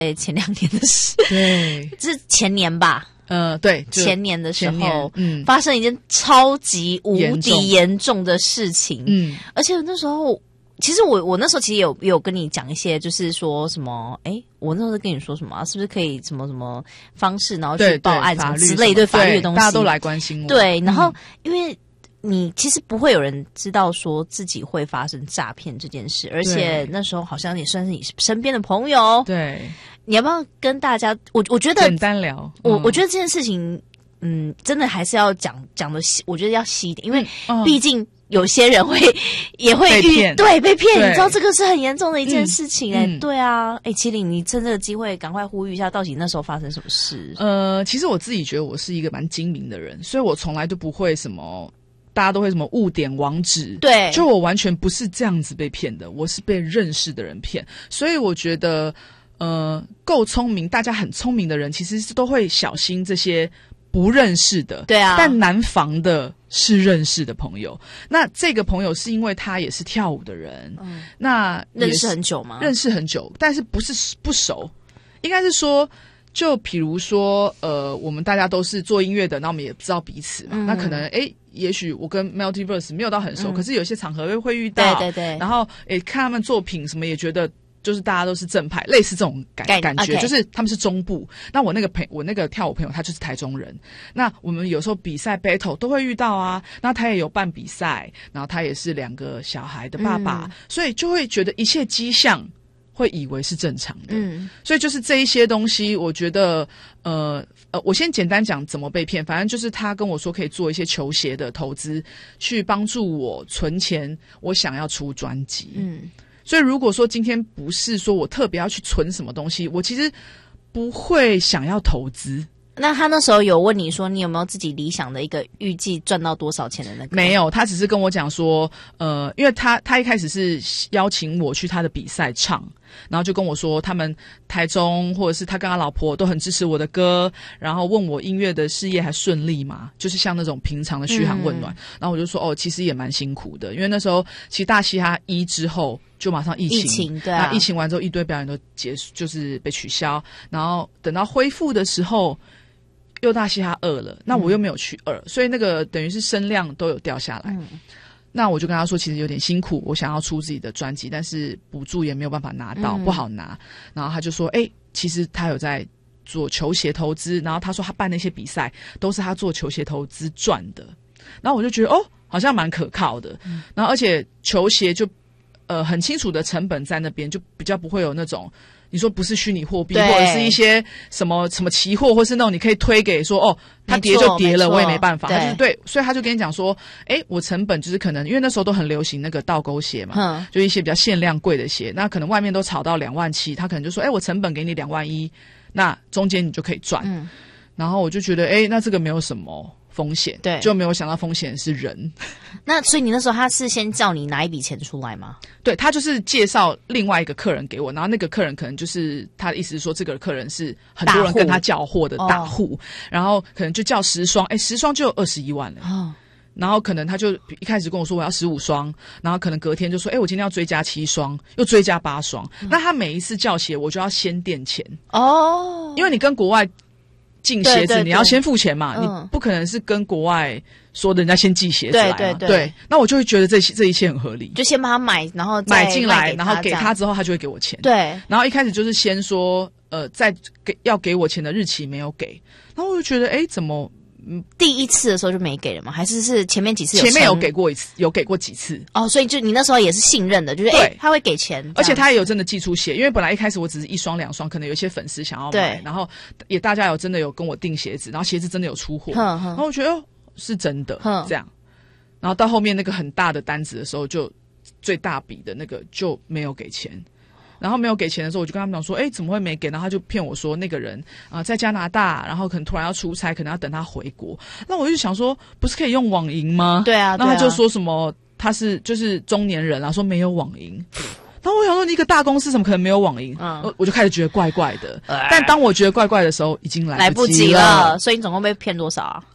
前2年的事， 对， 是前年吧？ 对， 前年的时候， 发生一件超级无敌严重的事情，而且那时候，其实我那时候其实有跟你讲一些，就是说什么，我那时候跟你说什么是不是可以什么什么方式，然后去报案什么之类对法律的东西， 大家都来关心我， 对，然后因为你其实不会有人知道说自己会发生诈骗这件事，而且那时候好像也算是你身边的朋友， 对。 你要不要跟大家？我觉得简单聊， 我觉得这件事情，真的还是要讲的，我觉得要细一点，因为毕竟有些人也会被骗，你知道这个是很严重的一件事情对啊，麒麟，你趁这个机会赶快呼吁一下，到底那时候发生什么事？ 其实我自己觉得我是一个蛮精明的人，所以我从来都不会什么。大家都会什么误点网址， 对， 就我完全不是这样子被骗的，我是被认识的人骗，所以我觉得够聪明，大家很聪明的人其实都会小心这些不认识的， 对啊， 但难防的是认识的朋友。那这个朋友是因为他也是跳舞的人，那认识很久吗？ 认识很久，但是不是不熟，应该是说。就比如说，我们大家都是做音乐的，那我们也知道彼此嘛。那可能，也许我跟 Multiverse 没有到很熟，可是有些场合会遇到， 对对对。 然后，看他们作品什么，也觉得就是大家都是正派，类似这种感觉，就是他们是中部。那我那个跳舞朋友，他就是台中人。那我们有时候比赛 battle 都会遇到啊。那他也有办比赛，然后他也是2个小孩的爸爸，所以就会觉得一切迹象。会以为是正常的，所以就是这一些东西，我觉得，我先简单讲怎么被骗。反正就是他跟我说可以做一些球鞋的投资，去帮助我存钱，我想要出专辑。所以如果说今天不是说我特别要去存什么东西，我其实不会想要投资。 那他那时候有问你说，你有没有自己理想的一个预计赚到多少钱的那个？ 没有，他只是跟我讲说，因为他一开始是邀请我去他的比赛唱，然后就跟我说，他们台中或者是他跟他老婆都很支持我的歌，然后问我音乐的事业还顺利吗？就是像那种平常的嘘寒问暖。然后我就说，其实也蛮辛苦的，因为那时候其实大嘻哈1之后就马上疫情， 对啊， 那疫情完之后一堆表演都结束，就是被取消，然后等到恢复的时候。又大嘻哈2了，那我又没有去2，所以那个等于是声量都有掉下来。那我就跟他说，其实有点辛苦，我想要出自己的专辑，但是补助也没有办法拿到，不好拿。然后他就说，其实他有在做球鞋投资，然后他说他办那些比赛都是他做球鞋投资赚的。然后我就觉得好像蛮可靠的。然后而且球鞋就很清楚的成本在那边，就比较不会有那种。你说不是虚拟货币，或者是一些什么期货，或是那种你可以推给说它跌就跌了，我也没办法。他就是对，所以他就跟你讲说，我成本就是可能因为那时候都很流行那个倒钩鞋嘛，就一些比较限量贵的鞋，那可能外面都炒到27000，他可能就说，我成本给你21000，那中间你就可以赚。然后我就觉得，那这个没有什么风险， 对， 就没有想到风险是人。 那所以你那时候他是先叫你拿一笔钱出来吗？ 对，他就是介绍另外一个客人给我，然后那个客人可能就是他的意思是说，这个客人是很多人跟他叫货的大户，然后可能就叫10双，10双就有21万了。然后可能他就一开始跟我说我要15双，然后可能隔天就说我今天要追加7双，又追加8双。那他每一次叫鞋我就要先垫钱因为你跟国外进鞋子，你要先付钱嘛，你不可能是跟国外说人家先寄鞋子来嘛，对，那我就会觉得这一切很合理， 就先帮他买，然后再买进来，然后给他之后，他就会给我钱， 对。 然后一开始就是先说，在要给我钱的日期没有给，然后我就觉得，怎么？ 第一次的时候就没给了吗？还是前面几次前面有给过一次，有给过几次所以就你那时候也是信任的，就是他会给钱， 而且他也有真的寄出鞋，因为本来一开始我只是1双2双，可能有一些粉丝想要买，然后也大家有真的有跟我订鞋子，然后鞋子真的有出货，然后我觉得是真的这样，然后到后面那个很大的单子的时候，就最大笔的那个就没有给钱。然后没有给钱的时候，我就跟他们讲说，怎么会没给？然后他就骗我说那个人在加拿大，然后可能突然要出差，可能要等他回国。那我就想说，不是可以用网银吗？ 对啊。 那他就说什么他是就是中年人说没有网银。然后我想说，你一个大公司怎么可能没有网银？我就开始觉得怪怪的。但当我觉得怪怪的时候，已经来不及了。 所以你总共被骗多少啊？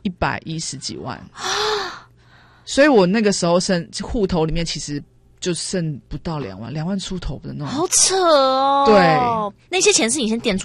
110几万。所以我那个时候户头里面其实。 就剩不到2万，2万出头的那种， 好扯哦。 对， 那些钱是你先垫出